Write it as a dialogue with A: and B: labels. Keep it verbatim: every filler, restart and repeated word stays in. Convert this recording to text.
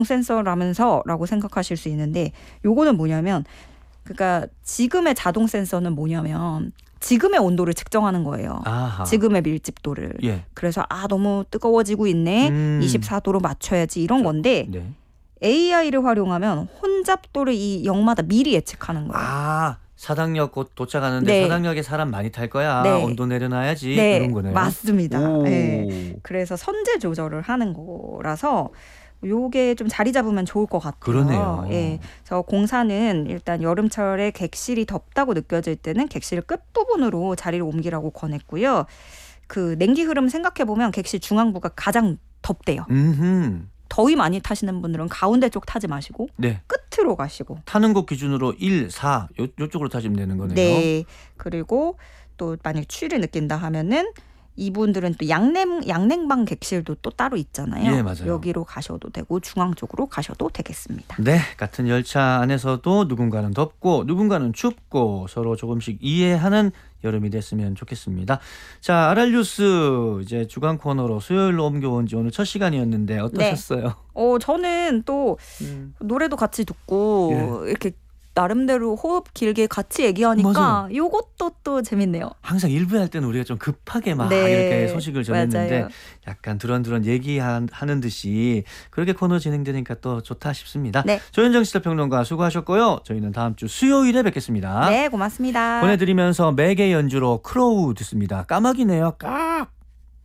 A: 센서라면서라고 생각하실 수 있는데 요거는 뭐냐면 그러니까 지금의 자동 센서는 뭐냐면 지금의 온도를 측정하는 거예요.
B: 아하.
A: 지금의 밀집도를.
B: 예.
A: 그래서 아 너무 뜨거워지고 있네.
B: 음.
A: 이십사 도로 맞춰야지 이런 건데
B: 네.
A: 에이아이를 활용하면 혼잡도를 이 역마다 미리 예측하는 거예요.
B: 아, 사당역 곧 도착하는데
A: 네.
B: 사당역에 사람 많이 탈 거야.
A: 네.
B: 온도 내려놔야지.
A: 네,
B: 이런 거네요.
A: 맞습니다.
B: 오.
A: 네. 그래서 선제 조절을 하는 거라서 요게 좀 자리 잡으면 좋을 것 같아요.
B: 그러네요.
A: 예. 그래서 공사는 일단 여름철에 객실이 덥다고 느껴질 때는 객실 끝부분으로 자리를 옮기라고 권했고요. 그 냉기 흐름 생각해 보면 객실 중앙부가 가장 덥대요.
B: 음흠.
A: 더위 많이 타시는 분들은 가운데 쪽 타지 마시고
B: 네.
A: 끝으로 가시고.
B: 타는 곳 기준으로 일, 사 요, 요쪽으로 타시면 되는 거네요.
A: 네. 그리고 또 만약 추위를 느낀다 하면은 이분들은 또 양냉 양냉방 객실도 또 따로 있잖아요.
B: 예, 맞아요.
A: 여기로 가셔도 되고 중앙 쪽으로 가셔도 되겠습니다.
B: 네, 같은 열차 안에서도 누군가는 덥고 누군가는 춥고 서로 조금씩 이해하는 여름이 됐으면 좋겠습니다. 자, 아랄 뉴스 이제 주간 코너로 수요일로 옮겨온 지 오늘 첫 시간이었는데 어떠셨어요?
A: 네. 어 저는 또
B: 음.
A: 노래도 같이 듣고
B: 예.
A: 이렇게 나름대로 호흡 길게 같이 얘기하니까
B: 맞아요.
A: 요것도 또 재밌네요.
B: 항상 일부 할 때는 우리가 좀 급하게 막
A: 네,
B: 이렇게 소식을 전했는데
A: 맞아요.
B: 약간 두런두런 얘기하는 듯이 그렇게 코너 진행되니까 또 좋다 싶습니다.
A: 네.
B: 조현정 시사평론가 수고하셨고요. 저희는 다음 주 수요일에 뵙겠습니다.
A: 네, 고맙습니다.
B: 보내드리면서 매개 연주로 크로우 듣습니다. 까마귀네요. 깍!